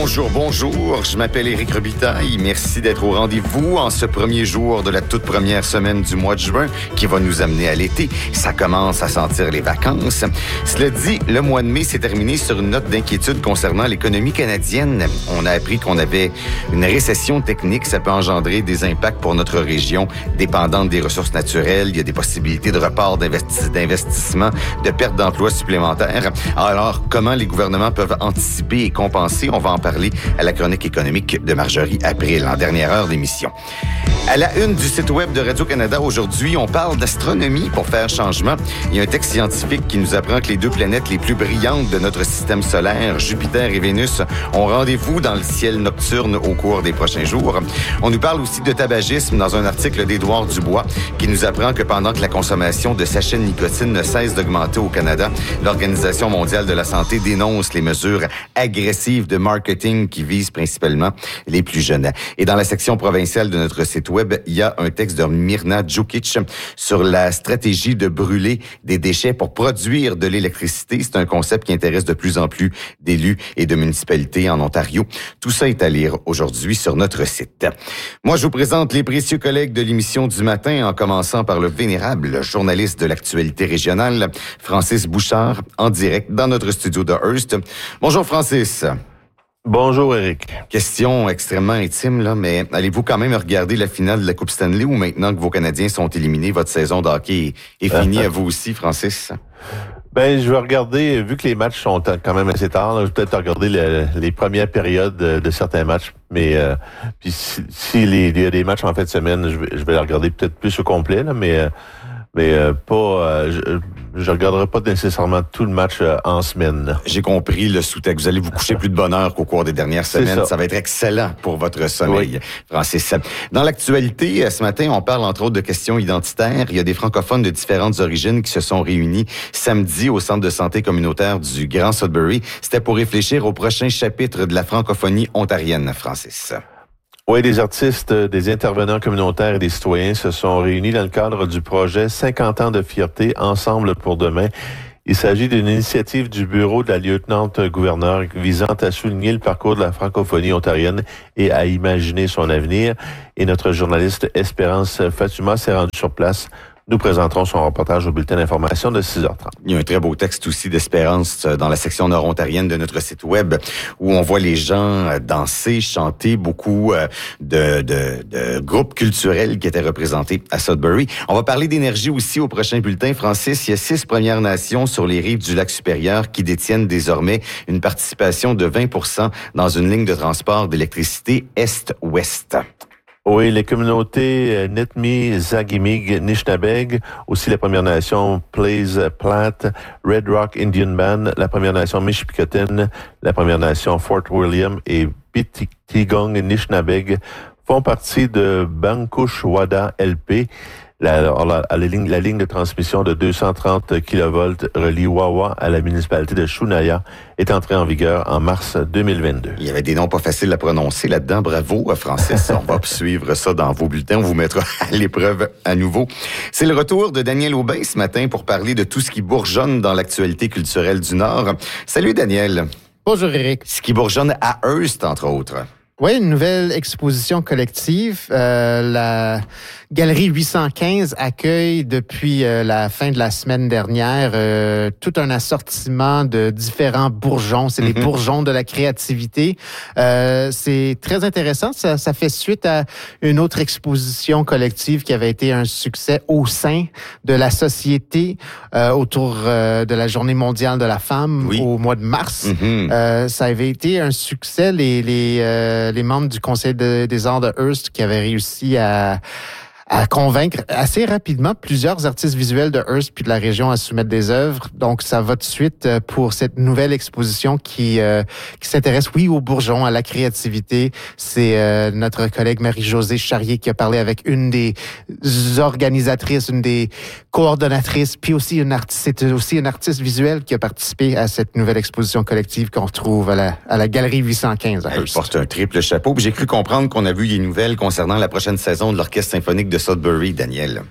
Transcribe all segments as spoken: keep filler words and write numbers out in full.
Bonjour, bonjour. Je m'appelle Éric Robitaille. Merci d'être au rendez-vous en ce premier jour de la toute première semaine du mois de juin qui va nous amener à l'été. Ça commence à sentir les vacances. Cela dit, le mois de mai s'est terminé sur une note d'inquiétude concernant l'économie canadienne. On a appris qu'on avait une récession technique. Ça peut engendrer des impacts pour notre région dépendante des ressources naturelles. Il y a des possibilités de report d'investi- d'investissement, de perte d'emplois supplémentaires. Alors, comment les gouvernements peuvent anticiper et compenser? On va en parler à la chronique économique de Marjorie April en dernière heure d'émission. À la une du site web de Radio-Canada aujourd'hui, on parle d'astronomie pour faire changement. Il y a un texte scientifique qui nous apprend que les deux planètes les plus brillantes de notre système solaire, Jupiter et Vénus, ont rendez-vous dans le ciel nocturne au cours des prochains jours. On nous parle aussi de tabagisme dans un article d'Édouard Dubois qui nous apprend que pendant que la consommation de sachets de nicotine ne cesse d'augmenter au Canada, l'Organisation mondiale de la santé dénonce les mesures agressives de marketing qui visent principalement les plus jeunes. Et dans la section provinciale de notre site web, il y a un texte de Mirna Djukic sur la stratégie de brûler des déchets pour produire de l'électricité. C'est un concept qui intéresse de plus en plus d'élus et de municipalités en Ontario. Tout ça est à lire aujourd'hui sur notre site. Moi, je vous présente les précieux collègues de l'émission du matin, en commençant par le vénérable journaliste de l'actualité régionale, Francis Bouchard, en direct dans notre studio de Hearst. Bonjour Francis. Bonjour, Éric. Question extrêmement intime, là, mais allez-vous quand même regarder la finale de la Coupe Stanley ou maintenant que vos Canadiens sont éliminés, votre saison de hockey est, est finie à vous aussi, Francis? Ben, je vais regarder, vu que les matchs sont quand même assez tard, là, je vais peut-être regarder le, les premières périodes de, de certains matchs. Mais euh, puis si, si les, il y a des matchs en fin de semaine, je vais, je vais les regarder peut-être plus au complet, là, mais euh, mais euh, pas. Euh, je, je regarderai pas nécessairement tout le match euh, en semaine. Là. J'ai compris le sous-texte. Vous allez vous coucher plus de bonne heure qu'au cours des dernières semaines. Ça. ça va être excellent pour votre sommeil, oui. Francis. Dans l'actualité, ce matin, on parle entre autres de questions identitaires. Il y a des francophones de différentes origines qui se sont réunis samedi au Centre de santé communautaire du Grand Sudbury. C'était pour réfléchir au prochain chapitre de la francophonie ontarienne, Francis. Oui, des artistes, des intervenants communautaires et des citoyens se sont réunis dans le cadre du projet cinquante ans de fierté ensemble pour demain. Il s'agit d'une initiative du bureau de la lieutenant-gouverneure visant à souligner le parcours de la francophonie ontarienne et à imaginer son avenir. Et notre journaliste Espérance Fatuma s'est rendue sur place. Nous présenterons son reportage au bulletin d'information de six heures trente. Il y a un très beau texte aussi d'Espérance dans la section nord-ontarienne de notre site web où on voit les gens danser, chanter, beaucoup de, de, de groupes culturels qui étaient représentés à Sudbury. On va parler d'énergie aussi au prochain bulletin. Francis, il y a six Premières Nations sur les rives du lac supérieur qui détiennent désormais une participation de vingt pour cent dans une ligne de transport d'électricité est-ouest. Oui, les communautés Nitmi, Zagimig, Nishnabeg, aussi la Première Nation Plaise Platte, Red Rock Indian Band, la Première Nation Mishpikotine, la Première Nation Fort William et Bitiktigong Nishnabeg font partie de Bankushwada L P. La, la, la, la, ligne, la ligne de transmission de deux cent trente kilovolts relie Wawa à la municipalité de Shunaya est entrée en vigueur en mars deux mille vingt-deux. Il y avait des noms pas faciles à prononcer là-dedans. Bravo, Francis. On va suivre ça dans vos bulletins. On vous mettra à l'épreuve à nouveau. C'est le retour de Daniel Aubin ce matin pour parler de tout ce qui bourgeonne dans l'actualité culturelle du Nord. Salut, Daniel. Bonjour, Éric. Ce qui bourgeonne à Hearst, entre autres. Oui, une nouvelle exposition collective. Euh, la Galerie huit cent quinze accueille depuis euh, la fin de la semaine dernière euh, tout un assortiment de différents bourgeons. C'est mm-hmm. les bourgeons de la créativité. Euh, c'est très intéressant. Ça, ça fait suite à une autre exposition collective qui avait été un succès au sein de la société euh, autour euh, de la Journée mondiale de la femme oui. au mois de mars. Mm-hmm. Euh, ça avait été un succès. Les, les euh, les membres du Conseil de, des arts de Hearst qui avaient réussi à, à convaincre assez rapidement plusieurs artistes visuels de Hearst puis de la région à soumettre des œuvres. Donc, ça va de suite pour cette nouvelle exposition qui, euh, qui s'intéresse, oui, aux bourgeons, à la créativité. C'est euh, notre collègue Marie-Josée Charrier qui a parlé avec une des organisatrices, une des coordonnatrices, puis aussi une artiste, c'est aussi une artiste visuelle qui a participé à cette nouvelle exposition collective qu'on retrouve à la, à la Galerie huit cent quinze à Hearst. Elle porte un triple chapeau. Puis j'ai cru comprendre qu'on a vu des nouvelles concernant la prochaine saison de l'Orchestre symphonique de Sudbury, Daniel.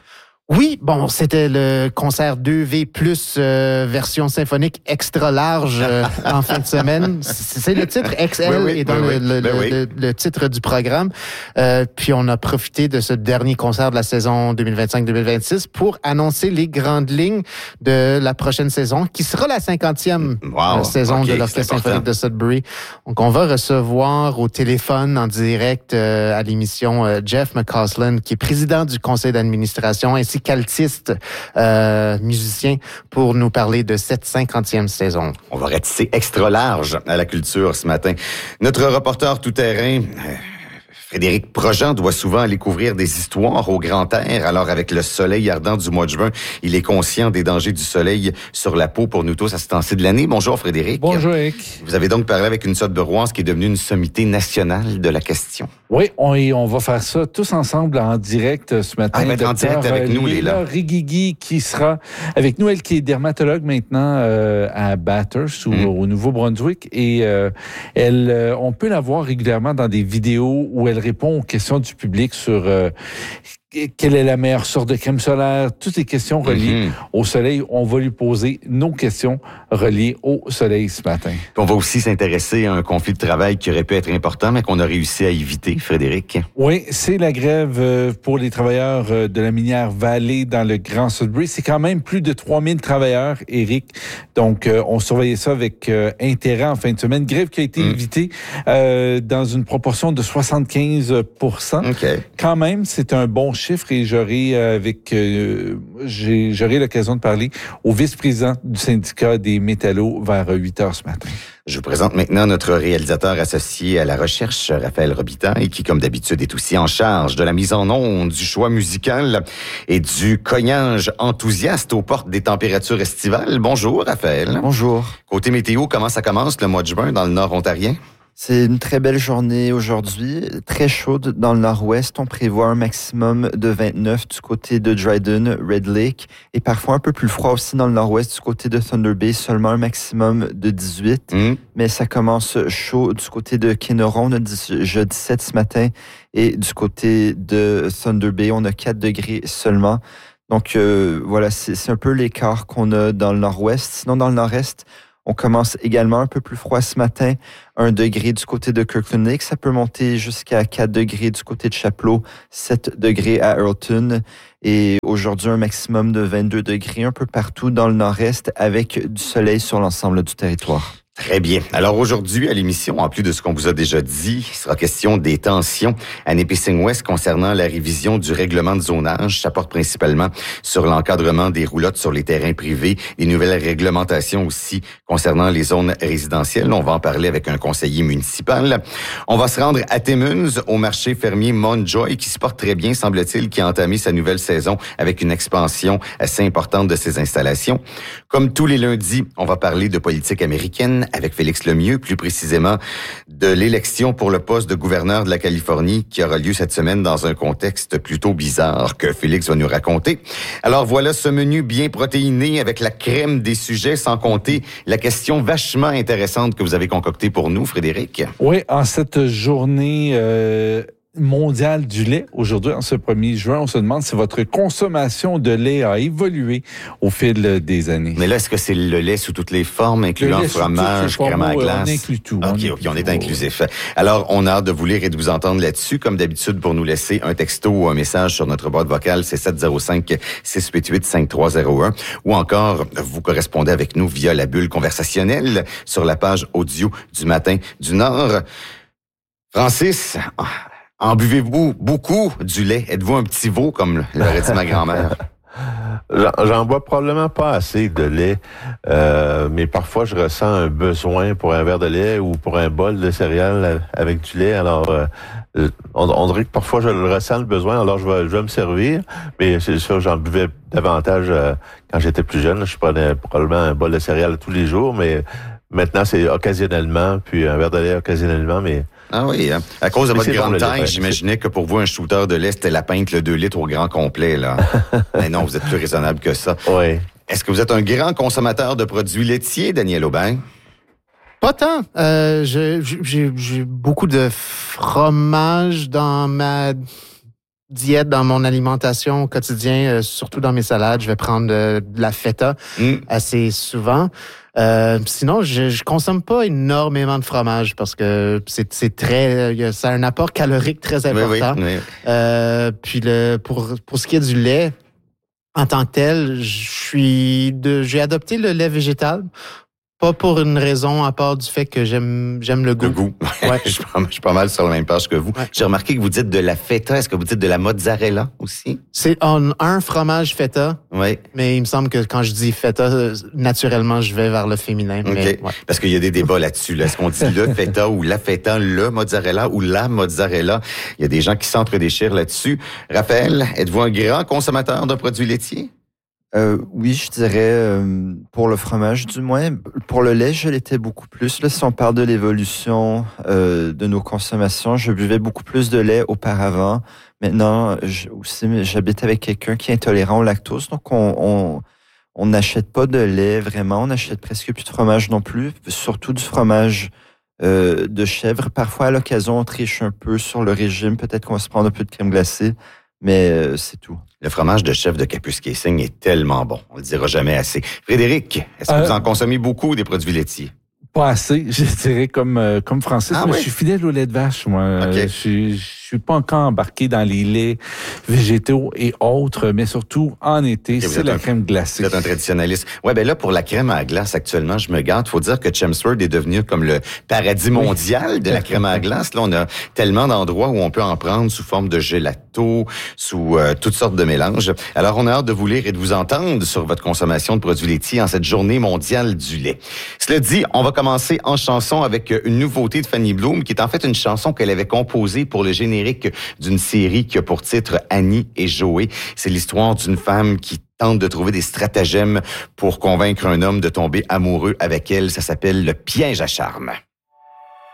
Oui, bon, c'était le concert deux V plus euh, version symphonique extra large euh, en fin de semaine. C'est le titre X L oui, oui, et dans oui, le, oui. Ben le, oui. le, le titre du programme. Euh, puis on a profité de ce dernier concert de la saison deux mille vingt-cinq deux mille vingt-six pour annoncer les grandes lignes de la prochaine saison, qui sera la cinquantième Wow. saison Okay, de l'Orchestre c'est important. symphonique de Sudbury. Donc on va recevoir au téléphone en direct euh, à l'émission euh, Jeff McCausland, qui est président du conseil d'administration, ainsi qu'altiste Euh, musicien, pour nous parler de cette cinquantième saison. On va ratisser extra large à la culture ce matin. Notre reporter tout-terrain, euh, Frédéric Projean, doit souvent aller couvrir des histoires au grand air. Alors, avec le soleil ardent du mois de juin, il est conscient des dangers du soleil sur la peau pour nous tous à ce temps-ci de l'année. Bonjour, Frédéric. Bonjour, Eric. Vous avez donc parlé avec une sorte de Rouen, qui est devenue une sommité nationale de la question. Oui, on, et on va faire ça tous ensemble en direct ce matin. Ah, il va être en direct avec nous, Léla Rigigi, qui sera avec nous, elle qui est dermatologue maintenant euh, à Bathurst, ou Mm. au Nouveau-Brunswick. Et euh, elle, euh, on peut la voir régulièrement dans des vidéos où elle répond aux questions du public sur euh, quelle est la meilleure sorte de crème solaire, toutes les questions reliées Mm-hmm. au soleil. On va lui poser nos questions reliées au soleil ce matin. Puis on va aussi s'intéresser à un conflit de travail qui aurait pu être important, mais qu'on a réussi à éviter, Frédéric. Oui, c'est la grève euh, pour les travailleurs euh, de la minière Vallée dans le Grand Sudbury. C'est quand même plus de trois mille travailleurs, Éric. Donc, euh, on surveillait ça avec euh, intérêt en fin de semaine. Grève qui a été Mm. évitée euh, dans une proportion de soixante-quinze pour cent. OK. Quand même, c'est un bon chiffre et j'aurai euh, avec euh, j'ai, j'aurai l'occasion de parler au vice-président du syndicat des métallos vers huit heures ce matin. Je vous présente maintenant notre réalisateur associé à la recherche, Raphaël Robitaille, qui, comme d'habitude, est aussi en charge de la mise en onde, du choix musical et du cognage enthousiaste aux portes des températures estivales. Bonjour, Raphaël. Bonjour. Côté météo, comment ça commence le mois de juin dans le nord ontarien? C'est une très belle journée aujourd'hui, très chaude dans le nord-ouest. On prévoit un maximum de vingt-neuf du côté de Dryden, Red Lake, et parfois un peu plus froid aussi dans le nord-ouest du côté de Thunder Bay, seulement un maximum de dix-huit. Mmh. Mais ça commence chaud du côté de Kenora, on a déjà dix-sept ce matin, et du côté de Thunder Bay, on a quatre degrés seulement. Donc euh, voilà, c'est, c'est un peu l'écart qu'on a dans le nord-ouest. Sinon, dans le nord-est, on commence également un peu plus froid ce matin, un degré du côté de Kirkland Lake. Ça peut monter jusqu'à quatre degrés du côté de Chapleau, sept degrés à Earlton. Et aujourd'hui, un maximum de vingt-deux degrés un peu partout dans le nord-est avec du soleil sur l'ensemble du territoire. Très bien. Alors aujourd'hui, à l'émission, en plus de ce qu'on vous a déjà dit, il sera question des tensions à Nipissing-West concernant la révision du règlement de zonage. Ça porte principalement sur l'encadrement des roulottes sur les terrains privés, les nouvelles réglementations aussi concernant les zones résidentielles. On va en parler avec un conseiller municipal. On va se rendre à Timmins, au marché fermier Montjoy, qui se porte très bien, semble-t-il, qui a entamé sa nouvelle saison avec une expansion assez importante de ses installations. Comme tous les lundis, on va parler de politique américaine avec Félix Lemieux, plus précisément de l'élection pour le poste de gouverneur de la Californie qui aura lieu cette semaine dans un contexte plutôt bizarre que Félix va nous raconter. Alors voilà ce menu bien protéiné avec la crème des sujets, sans compter la question vachement intéressante que vous avez concoctée pour nous, Frédéric. Oui, en cette journée euh, mondiale du lait, aujourd'hui, en ce premier juin, on se demande si votre consommation de lait a évolué au fil des années. Mais là, est-ce que c'est le lait sous toutes les formes, incluant lait sous fromage, toutes les crème à formes, glace? on inclut tout. OK, On OK, inclut on est tout. inclusif. Alors, on a hâte de vous lire et de vous entendre là-dessus. Comme d'habitude, pour nous laisser un texto ou un message sur notre boîte vocale, c'est sept zéro cinq, six huit huit, cinq trois zéro un. Ou encore, vous correspondez avec nous via la bulle conversationnelle sur la page audio du Matin du Nord. Francis, en buvez-vous beaucoup du lait? Êtes-vous un petit veau, comme l'aurait dit ma grand-mère? J'en, j'en bois probablement pas assez de lait, euh, mais parfois je ressens un besoin pour un verre de lait ou pour un bol de céréales avec du lait. Alors, euh, on, on dirait que parfois je le ressens le besoin, alors je vais, je vais me servir. Mais c'est sûr, j'en buvais davantage euh, quand j'étais plus jeune. Je prenais probablement un bol de céréales tous les jours, mais maintenant c'est occasionnellement, puis un verre de lait occasionnellement, mais... Ah oui, hein? À cause de Mais votre c'est grande bon, le taille, lait. j'imaginais que pour vous, un shooter de lait, c'était la pinte, le deux litres au grand complet, là. Mais non, vous êtes plus raisonnable que ça. Oui. Est-ce que vous êtes un grand consommateur de produits laitiers, Daniel Aubin? Pas tant. Euh, je- j'ai, j'ai beaucoup de fromage dans ma diète dans mon alimentation au quotidien, euh, surtout dans mes salades. Je vais prendre euh, de la feta mm. assez souvent. Euh, sinon, je, je consomme pas énormément de fromage parce que c'est, c'est très, ça a un apport calorique très important. Oui, oui, oui. Euh, puis le, pour, pour ce qui est du lait, en tant que tel, je suis de, j'ai adopté le lait végétal. Pas pour une raison à part du fait que j'aime j'aime le goût. Le goût. Ouais. je, suis pas, je suis pas mal sur la même page que vous. Ouais. J'ai remarqué que vous dites de la feta. Est-ce que vous dites de la mozzarella aussi? C'est un, un fromage feta. Oui. Mais il me semble que quand je dis feta, naturellement, je vais vers le féminin. OK. Mais, ouais. Parce qu'il y a des débats là-dessus. Là. Est-ce qu'on dit le feta ou la feta, le mozzarella ou la mozzarella? Il y a des gens qui s'entre-déchirent là-dessus. Raphaël, êtes-vous un grand consommateur de produits laitiers? Euh, oui, je dirais euh, pour le fromage du moins. Pour le lait, je l'étais beaucoup plus. Là, si on parle de l'évolution euh, de nos consommations, je buvais beaucoup plus de lait auparavant. Maintenant, je, aussi, j'habite avec quelqu'un qui est intolérant au lactose, donc on on on n'achète pas de lait vraiment. On n'achète presque plus de fromage non plus, surtout du fromage euh, de chèvre. Parfois, à l'occasion, on triche un peu sur le régime. Peut-être qu'on va se prendre un peu de crème glacée. Mais euh, c'est tout. Le fromage de chèvre de Kapuskasing est tellement bon. On le dira jamais assez. Frédéric, est-ce que euh, vous en consommez beaucoup des produits laitiers? Pas assez, je dirais comme euh, comme Francis. Ah, mais oui? Je suis fidèle au lait de vache, moi. Okay. Je suis je suis pas encore embarqué dans les laits végétaux et autres, mais surtout en été, okay, c'est la un, crème glacée. Vous êtes un traditionnaliste. Ouais, ben là pour la crème à glace actuellement, je me garde. Faut dire que Chelmsford est devenu comme le paradis mondial oui. de la crème à glace. Là, on a tellement d'endroits où on peut en prendre sous forme de gelato, sous euh, toutes sortes de mélanges. Alors, on a hâte de vous lire et de vous entendre sur votre consommation de produits laitiers en cette journée mondiale du lait. Cela dit, on va commencer en chanson avec une nouveauté de Fanny Bloom, qui est en fait une chanson qu'elle avait composée pour le générique d'une série qui a pour titre Annie et Joey. C'est l'histoire d'une femme qui tente de trouver des stratagèmes pour convaincre un homme de tomber amoureux avec elle. Ça s'appelle Le piège à charme.